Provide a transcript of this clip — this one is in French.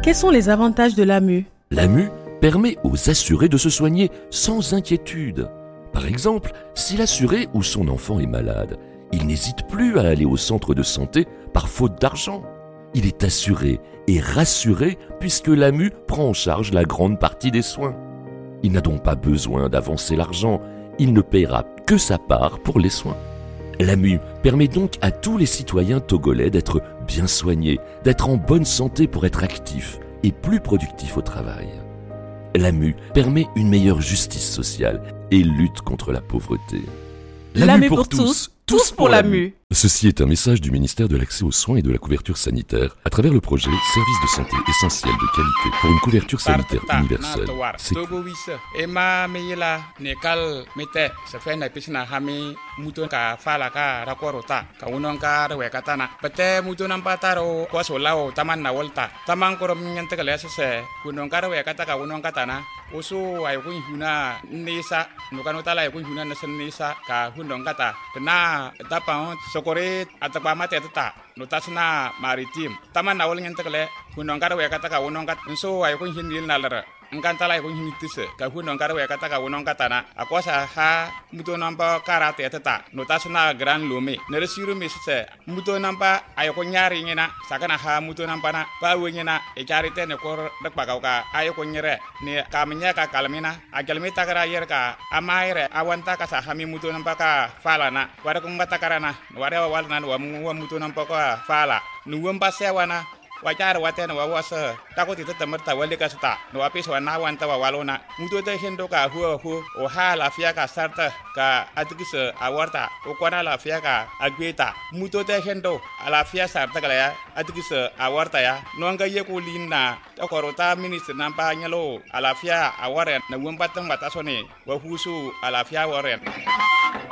Quels sont les avantages de l'AMU ? L'AMU permet aux assurés de se soigner sans inquiétude. Par exemple, si l'assuré ou son enfant est malade, il n'hésite plus à aller au centre de santé par faute d'argent. Il est assuré et rassuré puisque l'AMU prend en charge la grande partie des soins. Il n'a donc pas besoin d'avancer l'argent, il ne paiera que sa part pour les soins. L'AMU permet donc à tous les citoyens togolais d'être bien soignés, d'être en bonne santé pour être actifs et plus productifs au travail. L'AMU permet une meilleure justice sociale et lutte contre la pauvreté. L'AMU pour tous, tous pour l'AMU. Ceci est un message du ministère de l'Accès aux soins et de la couverture sanitaire à travers le projet Service de santé essentiel de qualité pour une couverture sanitaire universelle. C'est Oso ay kun huna nesa nukanota la kun huna nesa ka hundongata na tapaon sokore atapamate tata notasna maritim taman nawol nyentekle hundongara we kata ka wonongat so ay kun hinil nalara ngantala ay kun hinitise ka hundongara we kata ka wonongata na akwasa ha muto namba karate tata notasna gran lome neresiru misse muto namba ay kun nyari ngena sakana ha muto namba na pa wengena e charite ne kor dakpa ka ay kun nyere ne kamnya ka kalmina agalmita kara yer ka amaire awanta ka sa hami muto namba ka fala na wara kun batakarana wara wal nan wa muto namba ka fala nuwamba sewana wajar waten wa wasa takoti tatamarta wale ka sta no apis wa na wanta wa walona muto te hendo ka hu o ha la fia ka sarta ka atikisa awarta o kwana la fia ka agweta muto te hendo ala fia sarta ka ya atikisa awarta ya no nga ye ko linna to korota minister nampa nyalo ala fia awaren na wumbatang batasone wa husu ala fia waren